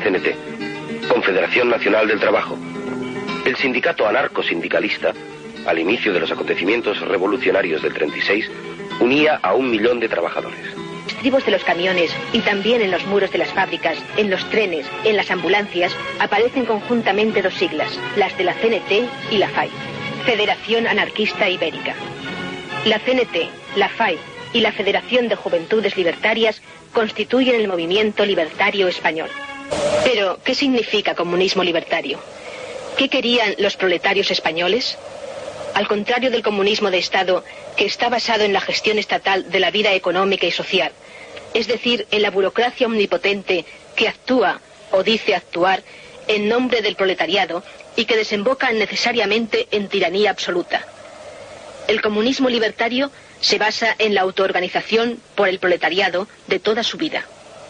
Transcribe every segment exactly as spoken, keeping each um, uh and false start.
C N T, Confederación Nacional del Trabajo. El sindicato anarcosindicalista, al inicio de los acontecimientos revolucionarios del treinta y seis, unía a un millón de trabajadores. Los estribos de los camiones y también en los muros de las fábricas, en los trenes, en las ambulancias, aparecen conjuntamente dos siglas, las de la C N T y la F A I, Federación Anarquista Ibérica. La C N T, la F A I y la Federación de Juventudes Libertarias constituyen el movimiento libertario español. Pero, ¿qué significa comunismo libertario? ¿Qué querían los proletarios españoles? Al contrario del comunismo de Estado, que está basado en la gestión estatal de la vida económica y social, es decir, en la burocracia omnipotente que actúa o dice actuar en nombre del proletariado y que desemboca necesariamente en tiranía absoluta. El comunismo libertario se basa en la autoorganización por el proletariado de toda su vida.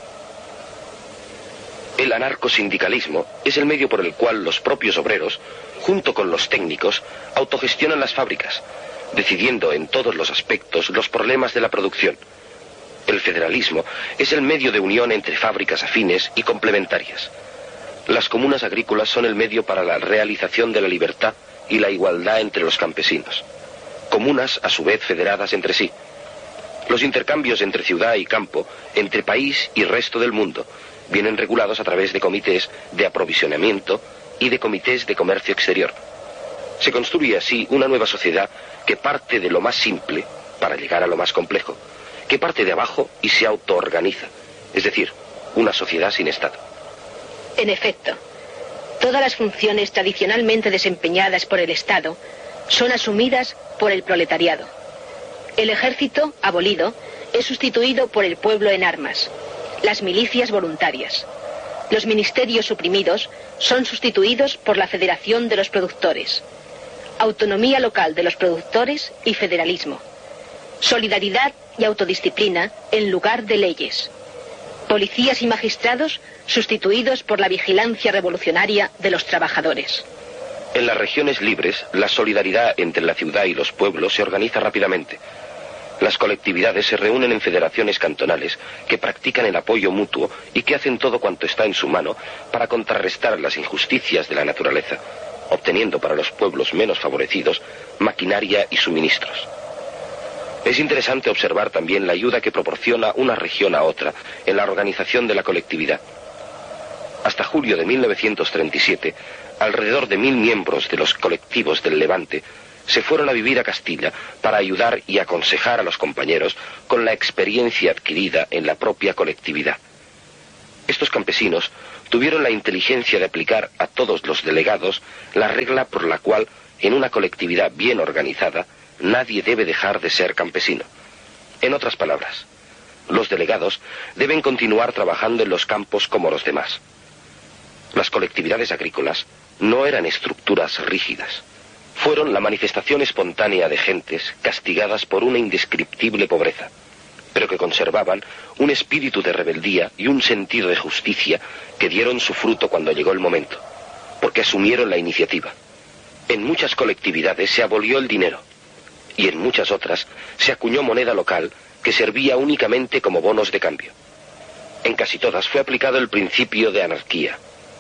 El anarcosindicalismo es el medio por el cual los propios obreros, junto con los técnicos, autogestionan las fábricas, decidiendo en todos los aspectos los problemas de la producción. El federalismo es el medio de unión entre fábricas afines y complementarias. Las comunas agrícolas son el medio para la realización de la libertad y la igualdad entre los campesinos. Comunas, a su vez, federadas entre sí. Los intercambios entre ciudad y campo, entre país y resto del mundo, vienen regulados a través de comités de aprovisionamiento y de comités de comercio exterior. Se construye así una nueva sociedad que parte de lo más simple para llegar a lo más complejo, que parte de abajo y se autoorganiza, es decir, una sociedad sin Estado. En efecto, todas las funciones tradicionalmente desempeñadas por el Estado son asumidas por el proletariado. El ejército, abolido, es sustituido por el pueblo en armas, las milicias voluntarias. Los ministerios suprimidos son sustituidos por la Federación de los Productores. Autonomía local de los productores y federalismo. Solidaridad y autodisciplina en lugar de leyes. Policías y magistrados sustituidos por la vigilancia revolucionaria de los trabajadores. En las regiones libres, la solidaridad entre la ciudad y los pueblos se organiza rápidamente. Las colectividades se reúnen en federaciones cantonales que practican el apoyo mutuo y que hacen todo cuanto está en su mano para contrarrestar las injusticias de la naturaleza, obteniendo para los pueblos menos favorecidos maquinaria y suministros. Es interesante observar también la ayuda que proporciona una región a otra en la organización de la colectividad. Hasta julio de mil novecientos treinta y siete, alrededor de mil miembros de los colectivos del Levante se fueron a vivir a Castilla para ayudar y aconsejar a los compañeros con la experiencia adquirida en la propia colectividad. Estos campesinos tuvieron la inteligencia de aplicar a todos los delegados la regla por la cual, en una colectividad bien organizada, nadie debe dejar de ser campesino. En otras palabras, los delegados deben continuar trabajando en los campos como los demás. Las colectividades agrícolas no eran estructuras rígidas. Fueron la manifestación espontánea de gentes castigadas por una indescriptible pobreza, pero que conservaban un espíritu de rebeldía y un sentido de justicia que dieron su fruto cuando llegó el momento, porque asumieron la iniciativa. En muchas colectividades se abolió el dinero, y en muchas otras se acuñó moneda local que servía únicamente como bonos de cambio. En casi todas fue aplicado el principio de anarquía,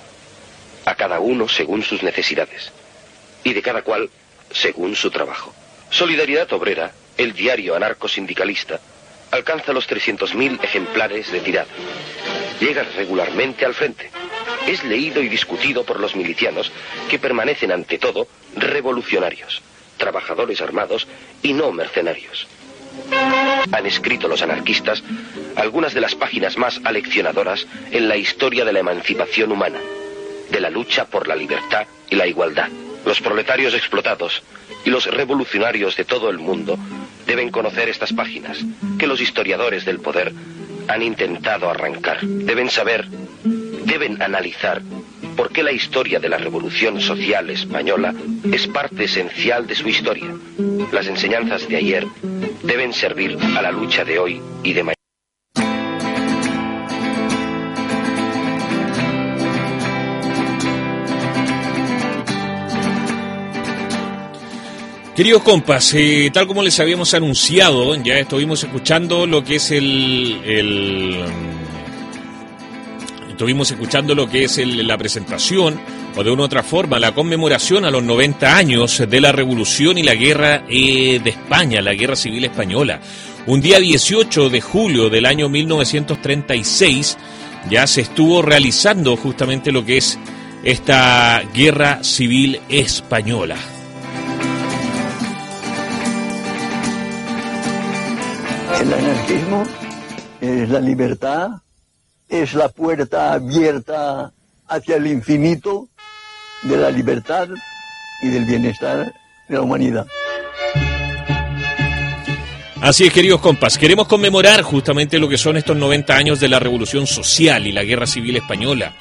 a cada uno según sus necesidades, y de cada cual según su trabajo. Solidaridad Obrera, el diario anarcosindicalista, alcanza los trescientos mil ejemplares de tirada. Llega regularmente al frente. Es leído y discutido por los milicianos, que permanecen ante todo revolucionarios, trabajadores armados y no mercenarios. Han escrito los anarquistas algunas de las páginas más aleccionadoras en la historia de la emancipación humana, de la lucha por la libertad y la igualdad. Los proletarios explotados y los revolucionarios de todo el mundo deben conocer estas páginas que los historiadores del poder han intentado arrancar. Deben saber, deben analizar por qué la historia de la Revolución Social Española es parte esencial de su historia. Las enseñanzas de ayer deben servir a la lucha de hoy y de mañana. Queridos compas, eh, tal como les habíamos anunciado, ya estuvimos escuchando lo que es el, el estuvimos escuchando lo que es el, la presentación, o de una u otra forma, la conmemoración a los noventa años de la Revolución y la Guerra eh, de España, la Guerra Civil Española. Un día dieciocho de julio del año mil novecientos treinta y seis ya se estuvo realizando justamente lo que es esta Guerra Civil Española. El anarquismo es la libertad, es la puerta abierta hacia el infinito de la libertad y del bienestar de la humanidad. Así es, queridos compas, queremos conmemorar justamente lo que son estos noventa años de la Revolución Social y la Guerra Civil Española.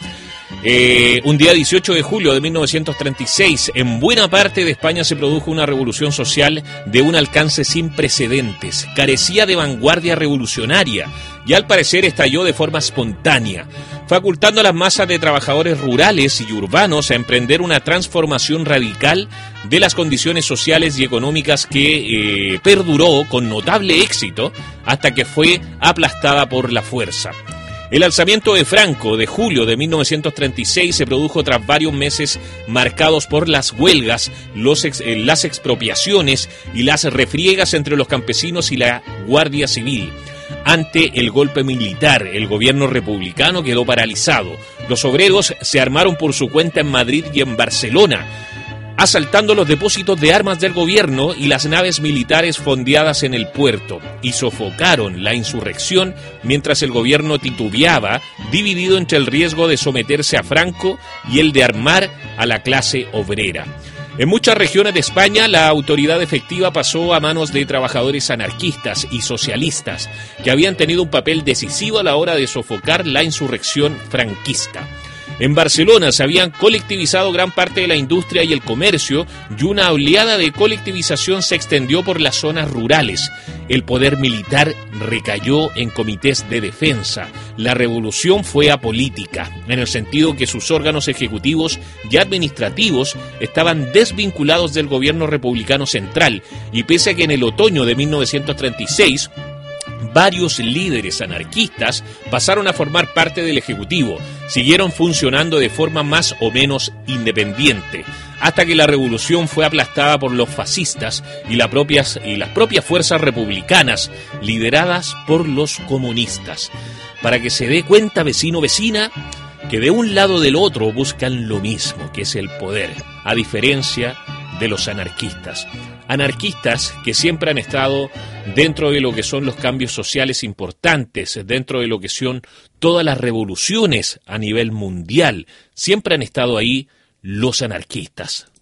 Eh, un día dieciocho de julio de mil novecientos treinta y seis, en buena parte de España se produjo una revolución social de un alcance sin precedentes. Carecía de vanguardia revolucionaria y al parecer estalló de forma espontánea, facultando a las masas de trabajadores rurales y urbanos a emprender una transformación radical de las condiciones sociales y económicas que eh, perduró con notable éxito hasta que fue aplastada por la fuerza. El alzamiento de Franco de julio de mil novecientos treinta y seis se produjo tras varios meses marcados por las huelgas, los ex, eh, las expropiaciones y las refriegas entre los campesinos y la Guardia Civil. Ante el golpe militar, el gobierno republicano quedó paralizado. Los obreros se armaron por su cuenta en Madrid y en Barcelona, asaltando los depósitos de armas del gobierno y las naves militares fondeadas en el puerto, y sofocaron la insurrección mientras el gobierno titubeaba, dividido entre el riesgo de someterse a Franco y el de armar a la clase obrera. En muchas regiones de España, la autoridad efectiva pasó a manos de trabajadores anarquistas y socialistas, que habían tenido un papel decisivo a la hora de sofocar la insurrección franquista. En Barcelona se habían colectivizado gran parte de la industria y el comercio, y una oleada de colectivización se extendió por las zonas rurales. El poder militar recayó en comités de defensa. La revolución fue apolítica, en el sentido que sus órganos ejecutivos y administrativos estaban desvinculados del gobierno republicano central, y pese a que en el otoño de mil novecientos treinta y seis varios líderes anarquistas pasaron a formar parte del Ejecutivo, siguieron funcionando de forma más o menos independiente, hasta que la revolución fue aplastada por los fascistas y, la propias, y las propias fuerzas republicanas, lideradas por los comunistas. Para que se dé cuenta, vecino, vecina, que de un lado o del otro buscan lo mismo, que es el poder, a diferencia de los anarquistas. Anarquistas que siempre han estado dentro de lo que son los cambios sociales importantes, dentro de lo que son todas las revoluciones a nivel mundial. Siempre han estado ahí los anarquistas.